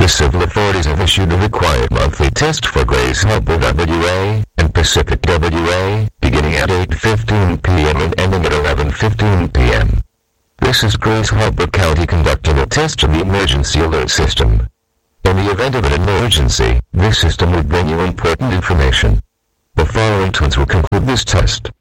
civil authorities have issued a required monthly test for Grace Harbor WA and Pacific WA, beginning at 8:15 p.m. and ending at 11:15 p.m. This is Grace Harbor County conducting a test of the emergency alert system. In the event of an emergency, this system will bring you important information. The following tones will conclude this test.